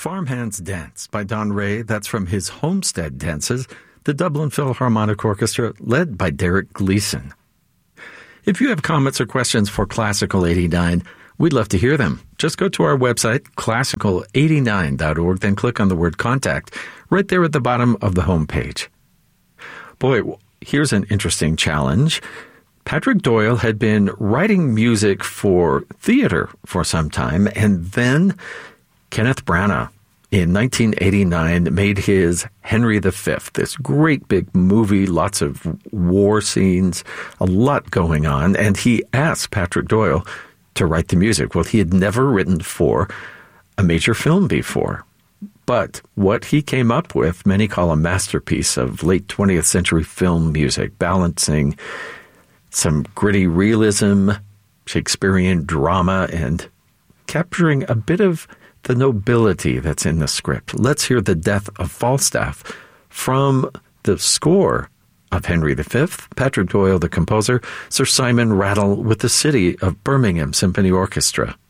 Farmhand's Dance by Don Ray, that's from his Homestead Dances, the Dublin Philharmonic Orchestra, led by Derek Gleeson. If you have comments or questions for Classical 89, we'd love to hear them. Just go to our website, classical89.org, then click on the word contact right there at the bottom of the homepage. Boy, here's an interesting challenge. Patrick Doyle had been writing music for theater for some time, and then Kenneth Branagh in 1989 made his Henry V, this great big movie, lots of war scenes, a lot going on, and he asked Patrick Doyle to write the music. Well, he had never written for a major film before, but what he came up with, many call a masterpiece of late 20th century film music, balancing some gritty realism, Shakespearean drama, and capturing a bit of the nobility that's in the script. Let's hear The Death of Falstaff from the score of Henry V, Patrick Doyle, the composer, Sir Simon Rattle with the City of Birmingham Symphony Orchestra.